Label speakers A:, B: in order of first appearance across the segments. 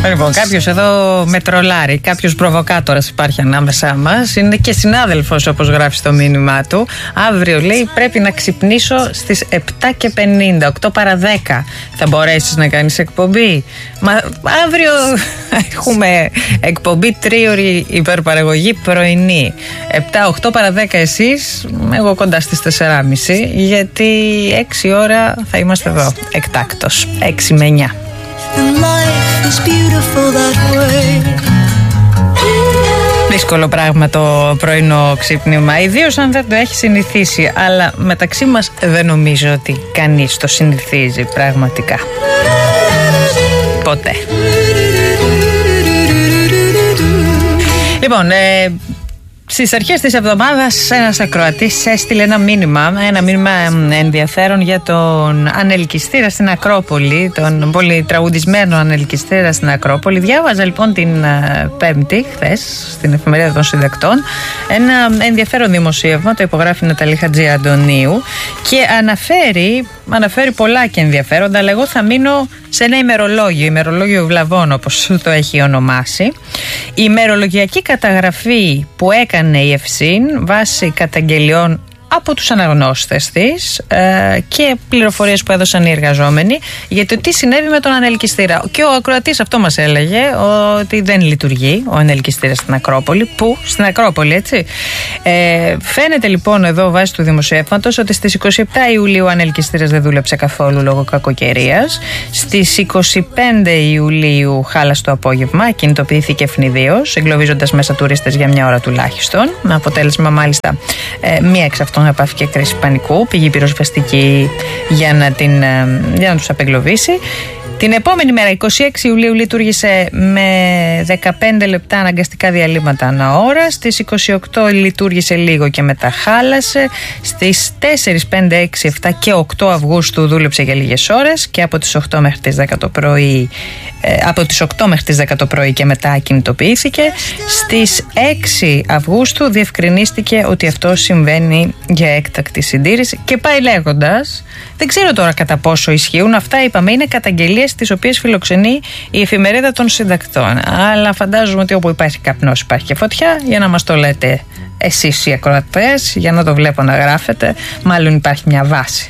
A: Λοιπόν, κάποιος εδώ με τρολάρει, κάποιος προβοκάτορας υπάρχει ανάμεσά μας. Είναι και συνάδελφος, όπως γράφει στο μήνυμά του. Αύριο, λέει, πρέπει να ξυπνήσω στις 7:50, 8 παρά 10. Θα μπορέσεις να κάνεις εκπομπή? Μα αύριο έχουμε εκπομπή 3ωρη υπερπαραγωγή πρωινή. 7-8 παρά 10 εσείς, εγώ κοντά στις 4:30, γιατί 6 ώρα θα είμαστε εδώ, εκτάκτος, 6 με 9. Δύσκολο πράγμα το πρωινό ξύπνημα, ιδίως αν δεν το έχει συνηθίσει, αλλά μεταξύ μας δεν νομίζω ότι κανείς το συνηθίζει πραγματικά. Ποτέ. Λοιπόν, στις αρχές της εβδομάδας ένας ακροατής έστειλε ένα μήνυμα ενδιαφέρον για τον ανελκυστήρα στην Ακρόπολη, τον πολύ τραγουδισμένο ανελκυστήρα στην Ακρόπολη. Διάβαζα λοιπόν την Πέμπτη, χθες, στην Εφημερίδα των Συντακτών, ένα ενδιαφέρον δημοσίευμα, το υπογράφει η Ναταλή Χατζιαντονίου και αναφέρει πολλά και ενδιαφέροντα, αλλά εγώ θα μείνω σε ένα ημερολόγιο βλαβών, όπως το έχει ονομάσει. Η ημερολογιακή καταγραφή που έκανε η ΕΦΣΥΝ βάσει καταγγελιών από τους αναγνώστες της και πληροφορίες που έδωσαν οι εργαζόμενοι για το τι συνέβη με τον ανελκυστήρα. Και ο ακροατής αυτό μας έλεγε, ότι δεν λειτουργεί ο ανελκυστήρας στην Ακρόπολη. Πού? Στην Ακρόπολη, έτσι. Φαίνεται λοιπόν εδώ βάσει του δημοσιεύματος ότι στις 27 Ιουλίου ο ανελκυστήρας δεν δούλεψε καθόλου λόγω κακοκαιρίας. Στις 25 Ιουλίου χάλασε το απόγευμα, κινητοποιήθηκε ευνηδίως, εγκλωβίζοντας μέσα τουρίστες για μια ώρα τουλάχιστον. Με αποτέλεσμα μάλιστα μία εξ αυτών να πάθει και κρίση πανικού, πήγε πυροσβεστική για να τους απεγκλωβίσει. Την επόμενη μέρα, 26 Ιουλίου, λειτουργήσε με 15 λεπτά αναγκαστικά διαλύματα ανά ώρα. Στις 28 λειτουργήσε λίγο και μετά χάλασε. Στις 4, 5, 6, 7 και 8 Αυγούστου δούλεψε για λίγες ώρες και από τις 8 μέχρι τις 10 το πρωί. Από τις 8 μέχρι τις 10 το πρωί και μετά κινητοποιήθηκε. Στις 6 Αυγούστου διευκρινίστηκε ότι αυτό συμβαίνει για έκτακτη συντήρηση και πάει λέγοντας. Δεν ξέρω τώρα κατά πόσο ισχύουν αυτά, είπαμε, είναι καταγγελίες τις οποίες φιλοξενεί η Εφημερίδα των Συντακτών. Αλλά φαντάζομαι ότι όπου υπάρχει καπνός υπάρχει και φωτιά, για να μας το λέτε εσείς οι ακροατές, για να το βλέπω να γράφετε, μάλλον υπάρχει μια βάση.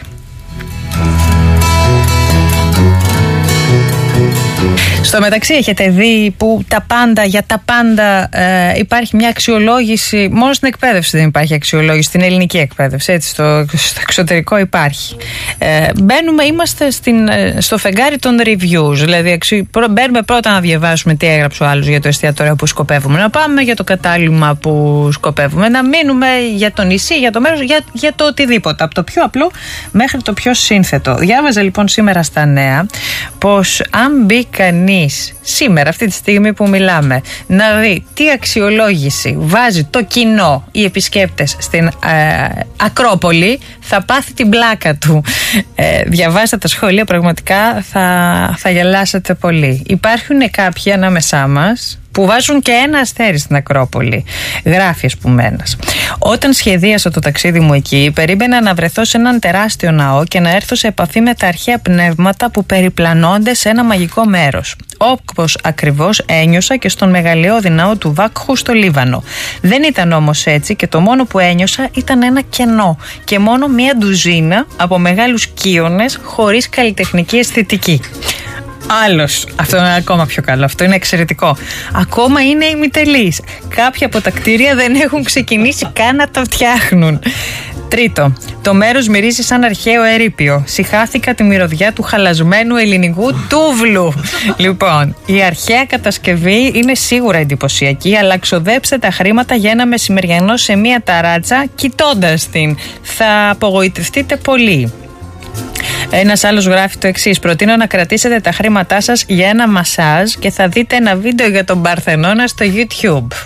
A: Στο μεταξύ έχετε δει που για τα πάντα υπάρχει μια αξιολόγηση. Μόνο στην εκπαίδευση δεν υπάρχει αξιολόγηση, στην ελληνική εκπαίδευση, έτσι, στο εξωτερικό υπάρχει. Είμαστε στο φεγγάρι των reviews, δηλαδή μπαίνουμε πρώτα να διαβάσουμε τι έγραψε ο άλλος για το εστιατόριο που σκοπεύουμε να πάμε, για το κατάλημα που σκοπεύουμε να μείνουμε, για το νησί, για το μέρος, για το οτιδήποτε, από το πιο απλό μέχρι το πιο σύνθετο. Διάβαζα λοιπόν σήμερα στα νέα πως αν μπει κανείς σήμερα, αυτή τη στιγμή που μιλάμε, να δει τι αξιολόγηση βάζει το κοινό, οι επισκέπτες στην Ακρόπολη, θα πάθει την πλάκα του. Διαβάστε τα σχόλια, πραγματικά θα γελάσετε πολύ. Υπάρχουν κάποιοι ανάμεσά μας που βάζουν και ένα αστέρι στην Ακρόπολη. Γράφει εσπουμένας: όταν σχεδίασα το ταξίδι μου εκεί, περίμενα να βρεθώ σε έναν τεράστιο ναό και να έρθω σε επαφή με τα αρχαία πνεύματα που περιπλανώνται σε ένα μαγικό μέρος. Όπως ακριβώς ένιωσα και στον μεγαλειώδη ναό του Βάκχου στο Λίβανο. Δεν ήταν όμως έτσι και το μόνο που ένιωσα ήταν ένα κενό και μόνο μία ντουζίνα από μεγάλους κύονες χωρίς καλλιτεχνική αισθητική. Άλλος, αυτό είναι ακόμα πιο καλό, αυτό είναι εξαιρετικό. Ακόμα είναι ημιτελείς. Κάποια από τα κτίρια δεν έχουν ξεκινήσει καν να τα φτιάχνουν. Τρίτο, το μέρος μυρίζει σαν αρχαίο ερείπιο. Συχάθηκα τη μυρωδιά του χαλασμένου ελληνικού τούβλου. Λοιπόν, η αρχαία κατασκευή είναι σίγουρα εντυπωσιακή, αλλά ξοδέψτε τα χρήματα για ένα μεσημεριανό σε μία ταράτσα κοιτώντας την. Θα απογοητευτείτε πολύ. Ένας άλλος γράφει το εξής: προτείνω να κρατήσετε τα χρήματά σας για ένα μασάζ και θα δείτε ένα βίντεο για τον Παρθενώνα στο YouTube.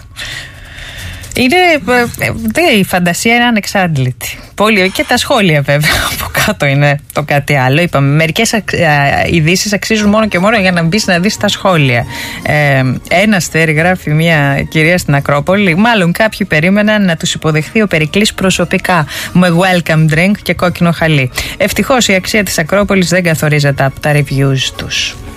A: Η φαντασία είναι ανεξάντλητη. Πολύ, και τα σχόλια βέβαια από κάτω είναι το κάτι άλλο. Είπαμε, μερικές ειδήσεις αξίζουν μόνο και μόνο για να μπεις να δεις τα σχόλια. Ένα αστέρι, γράφει μια κυρία στην Ακρόπολη. Μάλλον κάποιοι περίμεναν να τους υποδεχθεί ο Περικλής προσωπικά, με welcome drink και κόκκινο χαλί. Ευτυχώς η αξία της Ακρόπολης δεν καθορίζεται από τα reviews τους.